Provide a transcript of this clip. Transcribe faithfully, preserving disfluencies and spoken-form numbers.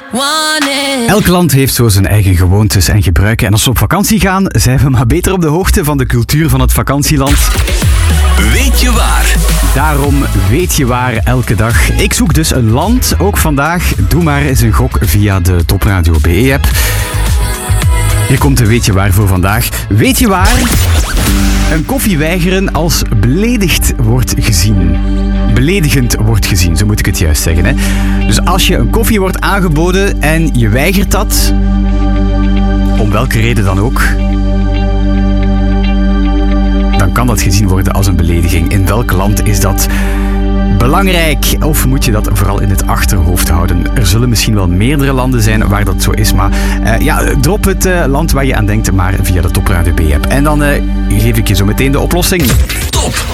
Elk land heeft zo zijn eigen gewoontes en gebruiken. En als we op vakantie gaan, zijn we maar beter op de hoogte van de cultuur van het vakantieland. Weet je waar? Daarom weet je waar elke dag. Ik zoek dus een land, ook vandaag. Doe maar eens een gok via de Top Radio B E-app. Hier komt de weet je waar voor vandaag. Weet je waar? Een koffie weigeren als beledigd wordt gezien. Beledigend wordt gezien, zo moet ik het juist zeggen. Hè? Dus als je een koffie wordt aangeboden en je weigert dat, om welke reden dan ook, dan kan dat gezien worden als een belediging. In welk land is dat belangrijk? Of moet je dat vooral in het achterhoofd houden? Er zullen misschien wel meerdere landen zijn waar dat zo is, maar uh, ja, drop het uh, land waar je aan denkt maar via de Top Radio B-app. En dan uh, geef ik je zo meteen de oplossing. Top!